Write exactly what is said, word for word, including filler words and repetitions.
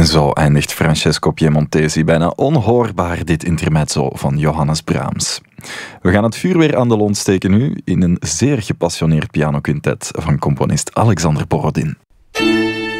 En zo eindigt Francesco Piemontesi bijna onhoorbaar dit intermezzo van Johannes Brahms. We gaan het vuur weer aan de lont steken nu in een zeer gepassioneerd pianoquintet van componist Alexander Borodin.